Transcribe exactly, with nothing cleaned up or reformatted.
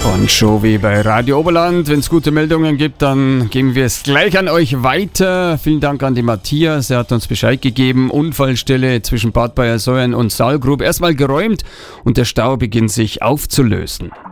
Bon Jovi bei Radio Oberland. Wenn es gute Meldungen gibt, dann geben wir es gleich an euch weiter. Vielen Dank an die Matthias, er hat uns Bescheid gegeben. Unfallstelle zwischen Bad Bayersoien und Saalgrub erstmal geräumt und der Stau beginnt sich aufzulösen.